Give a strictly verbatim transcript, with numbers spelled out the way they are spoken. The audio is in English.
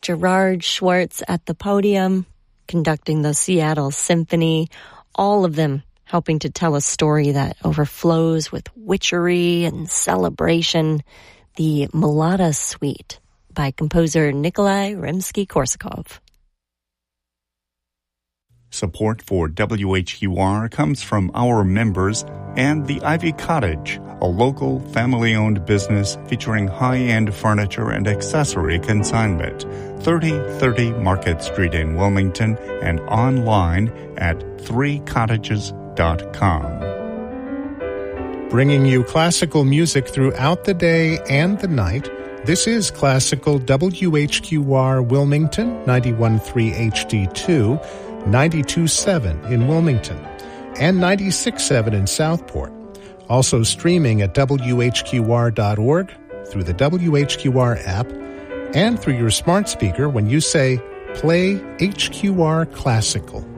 Gerard Schwartz at the podium, conducting the Seattle Symphony, all of them helping to tell a story that overflows with witchery and celebration, the Mulata Suite by composer Nikolai Rimsky-Korsakov. Support for W H Q R comes from our members and the Ivy Cottage, a local family-owned business featuring high-end furniture and accessory consignment. thirty thirty Market Street in Wilmington and online at three cottages dot com. Bringing you classical music throughout the day and the night, this is Classical W H Q R Wilmington, ninety-one point three H D two, ninety-two point seven in Wilmington, and ninety-six point seven in Southport. Also streaming at W H Q R dot org, through the W H Q R app, and through your smart speaker when you say, "Play H Q R Classical."